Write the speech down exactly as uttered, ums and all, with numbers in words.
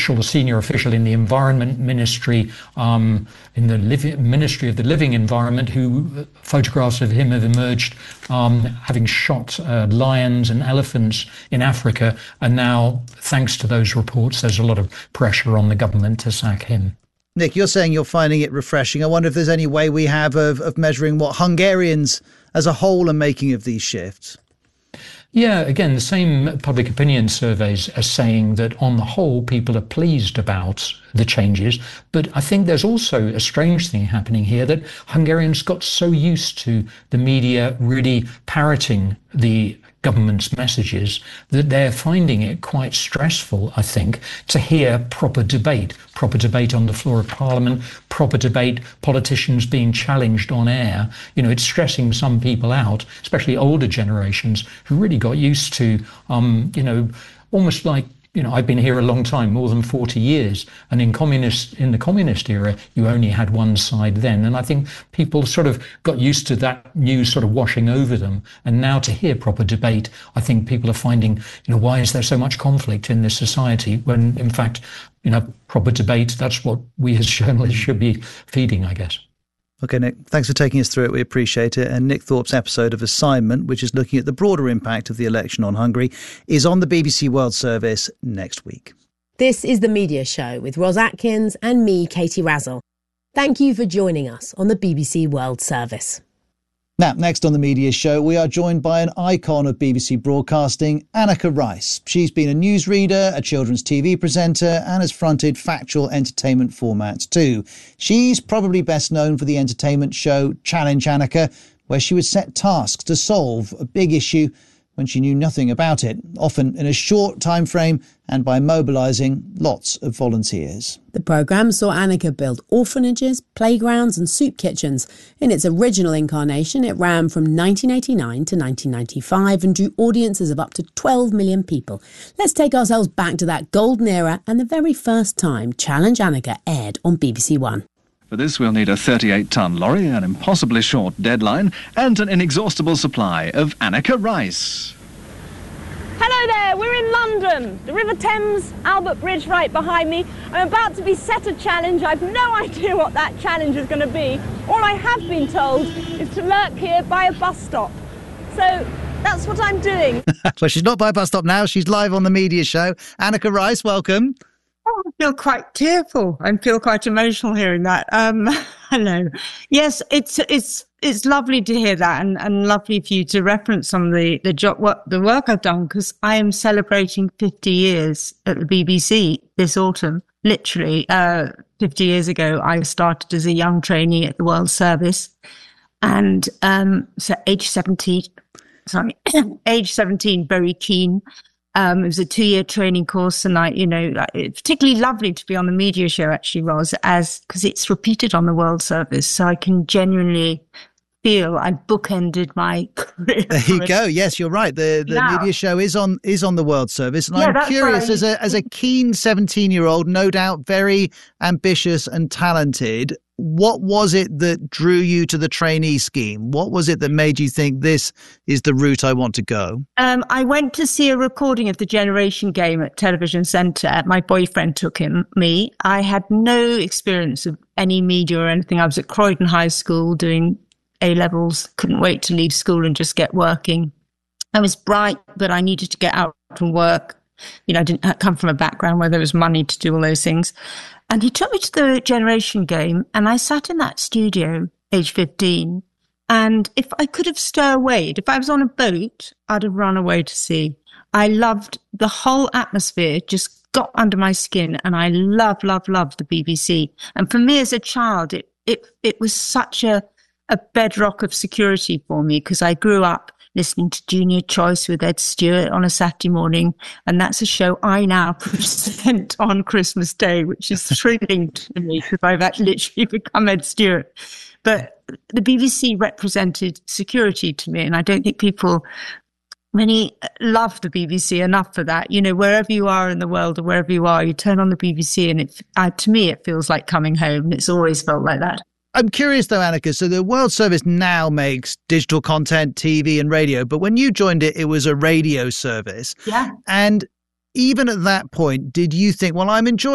official, senior official in the Environment Ministry, um, in the Liv- Ministry of the Living Environment, who photographs of him have emerged um, having shot uh, lions and elephants in Africa. And now, thanks to those reports, there's a lot of pressure on the government to sack him. Nick, you're saying you're finding it refreshing. I wonder if there's any way we have of, of measuring what Hungarians as a whole are making of these shifts. Yeah, again, the same public opinion surveys are saying that on the whole, people are pleased about the changes. But I think there's also a strange thing happening here, that Hungarians got so used to the media really parroting the government's messages that they're finding it quite stressful, I think, to hear proper debate, proper debate on the floor of Parliament, proper debate, politicians being challenged on air. You know, it's stressing some people out, especially older generations who really got used to, um, you know, almost like, you know, I've been here a long time, more than forty years. And in communist, in the communist era, you only had one side then. And I think people sort of got used to that news sort of washing over them. And now to hear proper debate, I think people are finding, you know, why is there so much conflict in this society when, in fact, you know, proper debate, that's what we as journalists should be feeding, I guess. OK, Nick, thanks for taking us through it. We appreciate it. And Nick Thorpe's episode of Assignment, which is looking at the broader impact of the election on Hungary, is on the B B C World Service next week. This is The Media Show with Ros Atkins and me, Katie Razzle. Thank you for joining us on the B B C World Service. Now, next on The Media Show, we are joined by an icon of B B C broadcasting, Anneka Rice. She's been a newsreader, a children's T V presenter, and has fronted factual entertainment formats too. She's probably best known for the entertainment show Challenge Anneka, where she would set tasks to solve a big issue when she knew nothing about it, often in a short time frame and by mobilising lots of volunteers. The programme saw Anneka build orphanages, playgrounds and soup kitchens. In its original incarnation, it ran from nineteen eighty-nine to nineteen ninety-five and drew audiences of up to twelve million people. Let's take ourselves back to that golden era and the very first time Challenge Anneka aired on B B C One. For this, we'll need a thirty-eight ton lorry, an impossibly short deadline, and an inexhaustible supply of Anneka Rice. Hello there, we're in London. The River Thames, Albert Bridge right behind me. I'm about to be set a challenge. I've no idea what that challenge is going to be. All I have been told is to lurk here by a bus stop. So that's what I'm doing. Well, she's not by a bus stop now. She's live on The Media Show. Anneka Rice, welcome. Oh, I feel quite tearful. I feel quite emotional hearing that. Um, hello. Yes, it's it's it's lovely to hear that, and, and lovely for you to reference some of the the job what the work I've done, because I am celebrating fifty years at the B B C this autumn. Literally, uh, fifty years ago, I started as a young trainee at the World Service, and um, so age seventeen. Sorry, age seventeen, very keen. Um, it was a two-year training course, and I, you know, it's particularly lovely to be on The Media Show, actually, Ros, as because it's repeated on the World Service, so I can genuinely feel I bookended my career. There you go. Yes, you're right. The the now, Media Show is on is on the World Service, and yeah, I'm curious, as a as a keen seventeen-year-old, no doubt very ambitious and talented. What was it that drew you to the trainee scheme? What was it that made you think this is the route I want to go? Um, I went to see a recording of the Generation Game at Television Centre. My boyfriend took him, me. I had no experience of any media or anything. I was at Croydon High School doing A-levels, couldn't wait to leave school and just get working. I was bright, but I needed to get out and work. You know, I didn't come from a background where there was money to do all those things. And he took me to the Generation Game, and I sat in that studio, age fifteen, and if I could have stowawayed, if I was on a boat, I'd have run away to sea. I loved the whole atmosphere, just got under my skin, and I love, love, love the B B C. And for me as a child, it it it was such a, a bedrock of security for me, because I grew up listening to Junior Choice with Ed Stewart on a Saturday morning. And that's a show I now present on Christmas Day, which is thrilling to me because I've actually literally become Ed Stewart. But the B B C represented security to me. And I don't think people really love the B B C enough for that. You know, wherever you are in the world or wherever you are, you turn on the B B C and it, uh, to me, it feels like coming home. It's always felt like that. I'm curious though, Anneka, so the World Service now makes digital content, T V and radio, but when you joined it, it was a radio service. Yeah. And even at that point, did you think, well, I'm enjoying